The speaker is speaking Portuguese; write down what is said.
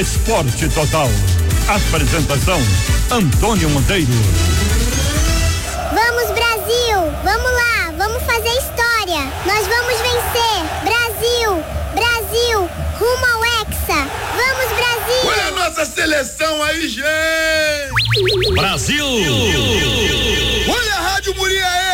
Esporte Total. Apresentação: Antônio Monteiro. Vamos, Brasil! Vamos lá! Vamos fazer história! Nós vamos vencer! Brasil! Brasil! Rumo ao Hexa! Vamos, Brasil! Olha a nossa seleção aí, gente! Brasil! Olha a Rádio Muriaé!